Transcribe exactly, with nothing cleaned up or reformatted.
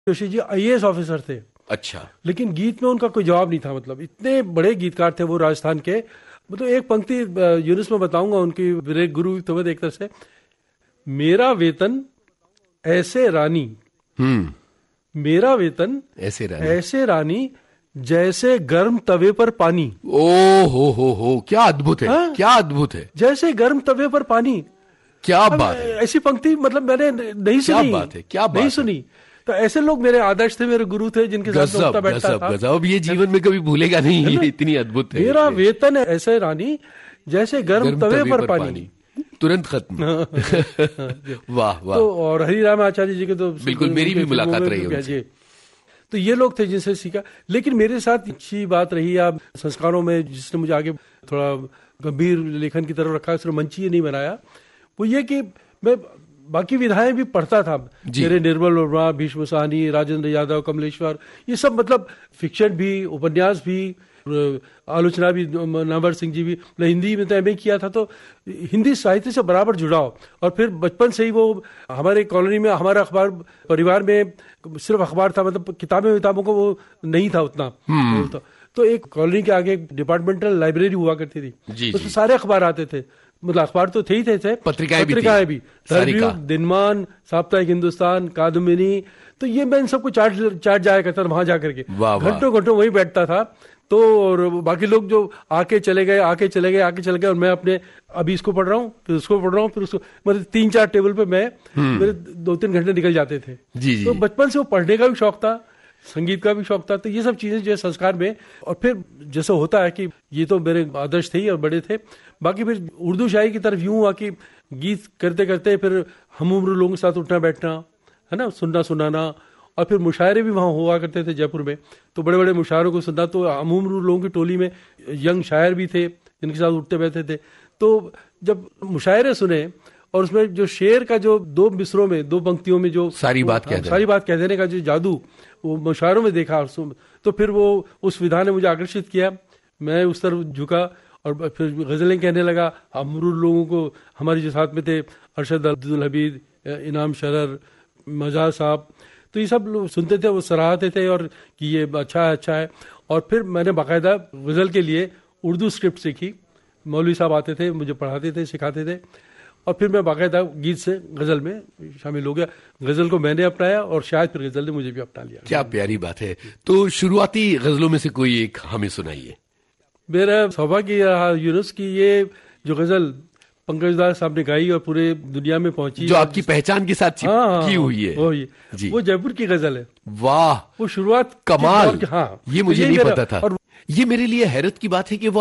Joshi ji I A S officer थे। अच्छा। लेकिन गीत में उनका कोई जवाब नहीं था, मतलब इतने बड़े गीतकार थे वो राजस्थान के। मतलब एक पंक्ति यूनुस में बताऊंगा उनकी, मेरे गुरु तो एक तरह से, मेरा वेतन ऐसे रानी, हम्म मेरा वेतन ऐसे रानी, ऐसे रानी जैसे गर्म तवे पर पानी। ओ हो हो हो क्या अद्भुत है, हाँ? क्या अद्भुत है, जैसे गर्म तवे पर पानी। क्या बात है। ऐसी पंक्ति मतलब मैंने नहीं सुनी, क्या बात है, क्या बात नहीं है। सुनी। तो ऐसे लोग मेरे आदर्श थे, मेरे गुरु थे, जिनके साथ मैं उठता बैठता था। गजब, अब ये जीवन में कभी भूलेगा नहीं, ये इतनी अद्भुत है। मेरा वेतन ऐसे रानी जैसे गर्म, गर्म तवे, तवे पर, पर पानी, तुरंत खत्म। वाह वाह। तो और हरिराम आचार्य जी के तो बिल्कुल मेरी भी मुलाकात रही है। तो ये लोग थे जिनसे सीखा। लेकिन मेरे साथ अच्छी बात रही आप संस्कारों में, जिसने मुझे आगे थोड़ा गंभीर लेखन की तरफ रखा, सिर्फ मंची नहीं बनाया, वो ये कि मैं बाकी विधाएं भी पढ़ता था। मेरे निर्मल वर्मा, भीष्म साहनी, राजेंद्र यादव, कमलेश्वर, ये सब मतलब फिक्शन भी, उपन्यास भी, आलोचना भी, नामवर सिंह जी भी। हिंदी में तो एम ए किया था, तो हिंदी साहित्य से बराबर जुड़ाव। और फिर बचपन से ही वो हमारे कॉलोनी में, हमारा अखबार परिवार में सिर्फ अखबार था, मतलब किताबें विताबों को वो नहीं था उतना। तो, तो एक कॉलोनी के आगे डिपार्टमेंटल लाइब्रेरी हुआ करती थी, उसमें सारे अखबार आते थे। मतलब अखबार तो थे ही थे, थे पत्रिकाएं भी, पत्रिकाएं भी, दिनमान, साप्ताहिक हिंदुस्तान, कादम्बिनी। तो ये मैं इन सबको चाट चाट जाया करता था वहां जाकर के, घंटों घंटों वहीं बैठता था। तो और बाकी लोग जो आके चले गए, आके चले गए, आके चले गए, और मैं अपने अभी इसको पढ़ रहा हूँ, फिर उसको पढ़ रहा हूँ, फिर उसको, मतलब तीन चार टेबल पे मैं मेरे दो तीन घंटे निकल जाते थे। जी जी। तो बचपन से वो पढ़ने का भी शौक था, संगीत का भी शौक था। तो ये सब चीजें जो है संस्कार में। और फिर जैसा होता है कि ये तो मेरे आदर्श थे ही और बड़े थे। बाकी फिर उर्दू शायरी की तरफ यूं हुआ कि गीत करते करते फिर हम उम्र लोगों के साथ उठना बैठना, है ना, सुनना सुनाना। और फिर मुशायरे भी वहाँ हुआ करते थे जयपुर में, तो बड़े बड़े मुशायरों को सुनना। तो हम उम्र लोगों की टोली में यंग शायर भी थे जिनके साथ उठते बैठते थे। तो जब मुशायरे सुने और उसमें जो शेर का जो दो मिसरों में, दो पंक्तियों में जो सारी बात कह सारी बात कह देने का जो जादू वो मुशायरों में देखा, तो फिर वो उस विधा ने मुझे आकर्षित किया। मैं उस तरफ झुका और फिर गजलें कहने लगा। अमरुल लोगों को, हमारे जो साथ में थे अरशद अब्दुल हमीद, इनाम शरर, मजाज साहब, तो ये सब लोग सुनते थे, वो सराहते थे और कि ये अच्छा है, अच्छा है। और फिर मैंने बाकायदा गज़ल के लिए उर्दू स्क्रिप्ट सीखी। मौलवी साहब आते थे, मुझे पढ़ाते थे, सिखाते थे। और फिर मैं बाकायदा गीत से गज़ल में शामिल हो गया। गज़ल को मैंने अपनाया और शायद फिर गज़ल ने मुझे भी अपना लिया। क्या प्यारी बात है। तो शुरुआती गज़लों में से कोई एक हमें सुनाइए। मेरा सौभाग्य यूनुस की ये जो गज़ल पंकज दास साहब ने गाई और पूरे दुनिया में पहुंची, जो आपकी पहचान के साथ हाँ, की हुई है, वो ये वो जयपुर की गज़ल है। वाह, वो शुरुआत कमाल। हाँ, ये मुझे नहीं पता था। और ये मेरे लिए हैरत की बात है कि वो